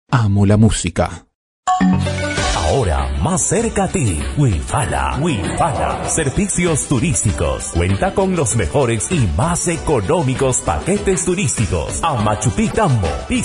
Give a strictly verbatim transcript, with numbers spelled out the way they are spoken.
Amo la música. Ahora más cerca a ti, Wifala. Wifala Servicios Turísticos. Cuenta con los mejores y más económicos paquetes turísticos a Machu Picchu,